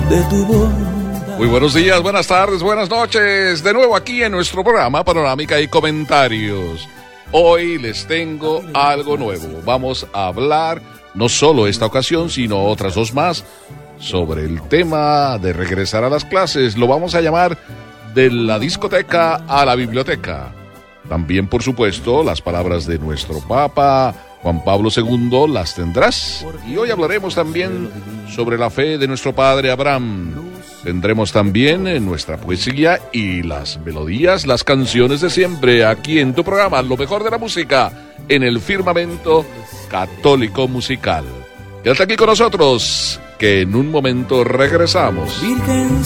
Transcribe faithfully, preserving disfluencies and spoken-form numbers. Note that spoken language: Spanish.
de tu bondad. Muy buenos días, buenas tardes, buenas noches. De nuevo aquí en nuestro programa Panorámica y Comentarios. Hoy les tengo algo nuevo. Vamos a hablar, no solo esta ocasión, sino otras dos más, sobre el tema de regresar a las clases. Lo vamos a llamar de la discoteca a la biblioteca. También, por supuesto, las palabras de nuestro Papa Juan Pablo segundo las tendrás. Y hoy hablaremos también sobre la fe de nuestro padre Abraham. Tendremos también en nuestra poesía y las melodías, las canciones de siempre, aquí en tu programa, lo mejor de la música, en el firmamento católico musical. Quédate aquí con nosotros, que en un momento regresamos. Virgen